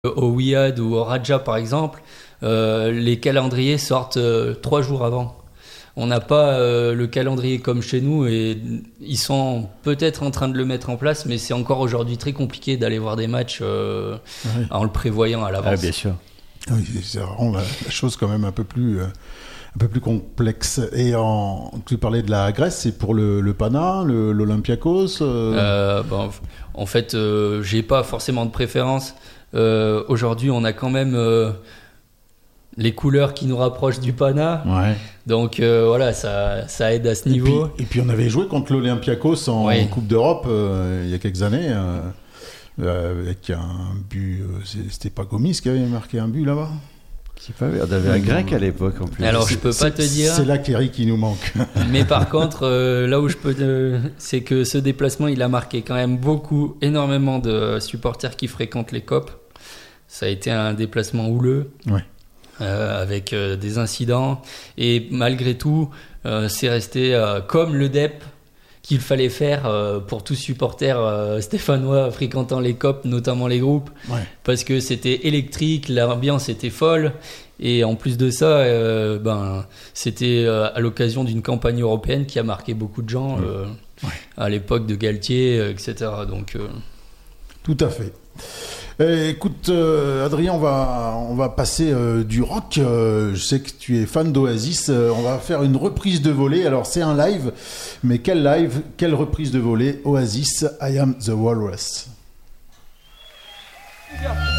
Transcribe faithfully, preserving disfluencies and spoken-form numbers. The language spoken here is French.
au Wihad ou au Raja par exemple, euh, les calendriers sortent euh, trois jours avant. On n'a pas euh, le calendrier comme chez nous et ils sont peut-être en train de le mettre en place, mais c'est encore aujourd'hui très compliqué d'aller voir des matchs euh, oui. en le prévoyant à l'avance. Ah, bien sûr. Oui, c'est rend la, la chose quand même un peu plus, euh, un peu plus complexe. Et en, tu parlais de la Grèce, c'est pour le, le Pana, le, l'Olympiakos euh... Euh, bon, En fait, euh, j'ai pas forcément de préférence. Euh, aujourd'hui, on a quand même euh, les couleurs qui nous rapprochent du Pana. Ouais. Donc euh, voilà, ça, ça aide à ce niveau. Et puis, et puis on avait joué contre l'Olympiakos en oui. Coupe d'Europe euh, il y a quelques années, euh, euh, avec un but. Euh, c'était pas Gomis qui avait marqué un but là-bas. C'est pas vrai, on avait un grec à l'époque en plus. Alors je peux pas te dire. C'est là Kerry qui nous manque. Mais par contre, euh, là où je peux, te... c'est que ce déplacement, il a marqué quand même beaucoup, énormément de supporters qui fréquentent les copes. Ça a été un déplacement houleux. Ouais. Euh, avec euh, des incidents et malgré tout euh, c'est resté euh, comme le D E P qu'il fallait faire euh, pour tout supporter euh, stéphanois fréquentant les copes, notamment les groupes, ouais. parce que c'était électrique, l'ambiance était folle et en plus de ça euh, ben, c'était euh, à l'occasion d'une campagne européenne qui a marqué beaucoup de gens euh, ouais. à l'époque de Galtier, euh, et cetera. Donc, euh... Tout à fait. Eh, écoute, euh, Adrien, on va, on va passer euh, du rock. Euh, je sais que tu es fan d'Oasis. Euh, on va faire une reprise de volée. Alors, c'est un live, mais quel live, quelle reprise de volée? Oasis, I Am the Walrus. Yeah.